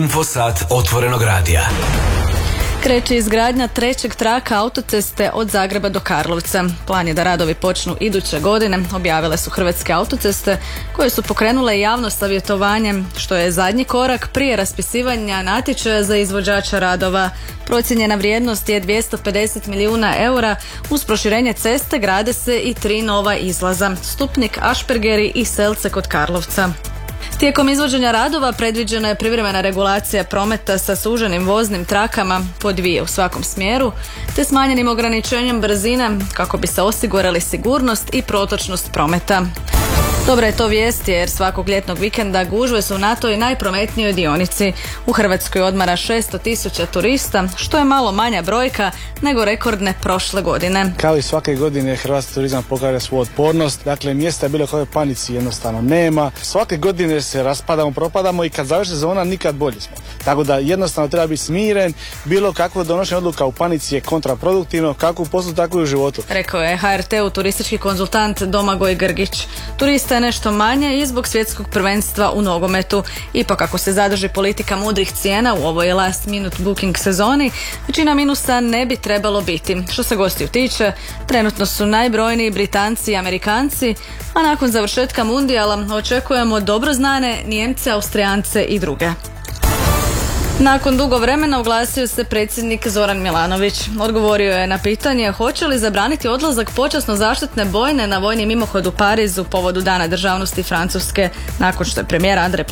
Infosat otvorenog radija. Kreće izgradnja trećeg traka autoceste od Zagreba do Karlovca. Plan je da radovi počnu iduće godine, objavile su Hrvatske autoceste koje su pokrenule javno savjetovanje, što je zadnji korak prije raspisivanja natječaja za izvođača radova. Procijenjena vrijednost je 250 milijuna eura. Uz proširenje ceste grade se i 3 nova izlaza: Stupnik, Ašpergeri i Selce kod Karlovca. Tijekom izvođenja radova predviđena je privremena regulacija prometa sa suženim voznim trakama, po 2 u svakom smjeru, te smanjenim ograničenjem brzine kako bi se osigurali sigurnost i protočnost prometa. Dobra je to vijest jer svakog ljetnog vikenda gužve su na toj najprometnijoj dionici. U Hrvatskoj odmara 600.000 turista, što je malo manja brojka nego rekordne prošle godine. Kao i svake godine hrvatski turizam pokaže svoju otpornost, dakle mjesta bilo koje panici jednostavno nema. Svake godine se raspadamo, propadamo i kad završi sezona nikad bolji smo. Tako da jednostavno treba biti smiren, bilo kakvo donošenje odluka u panici je kontraproduktivno, kako u poslu tako i u životu. Rekao je HRT-u turistički konzultant Domagoj Grgić. Turista je nešto manje i zbog svjetskog prvenstva u nogometu. Ipak ako se zadrži politika mudrih cijena u ovoj last minute booking sezoni, većina minusa ne bi trebalo biti. Što se gostiju tiče, trenutno su najbrojniji Britanci i Amerikanci, a nakon završetka mundijala očekujemo dobro znane Nijemce, Austrijance i druge. Nakon dugo vremena oglasio se predsjednik Zoran Milanović. Odgovorio je na pitanje hoće li zabraniti odlazak počasno zaštitne bojne na vojni mimohod u Parizu povodu Dana državnosti Francuske, nakon što je premijer Andrej